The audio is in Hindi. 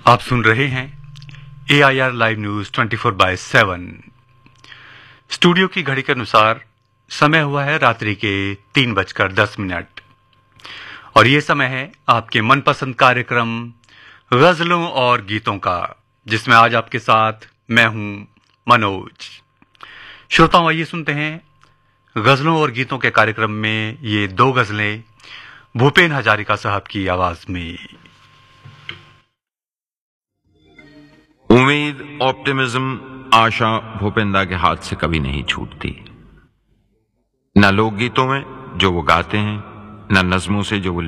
आप सुन रहे हैं AIR लाइव न्यूज 24/7। स्टूडियो की घड़ी के अनुसार समय हुआ है रात्रि के 3:10 और ये समय है आपके मनपसंद कार्यक्रम गजलों और गीतों का, जिसमें आज आपके साथ मैं हूं मनोज। श्रोताओं, आइए सुनते हैं गजलों और गीतों के कार्यक्रम में ये दो गजलें भूपेन हजारिका साहब की आवाज में। उम्मीद, ऑप्टिमिज्म, आशा भूपेंदा के हाथ से कभी नहीं छूटती। न लोकगीतों में जो वो गाते हैं, न नज्मों से जो वो